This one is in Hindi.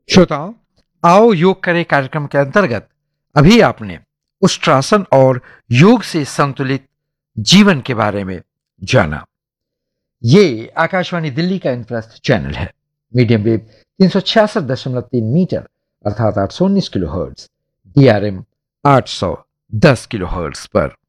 श्रोताओं, आओ योग करें कार्यक्रम के अंतर्गत अभी आपने उष्ट्रासन और योग से संतुलित जीवन के बारे में जाना। ये आकाशवाणी दिल्ली का इंद्रप्रस्थ चैनल है। मीडियम वेव 366.3 मीटर अर्थात 819 kilo hertz, DRM 810 kilo hertz पर।